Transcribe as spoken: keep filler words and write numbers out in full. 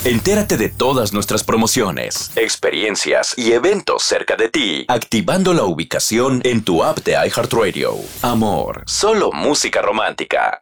Entérate de todas nuestras promociones, experiencias y eventos cerca de ti, activando la ubicación en tu app de iHeartRadio. Amor, solo música romántica.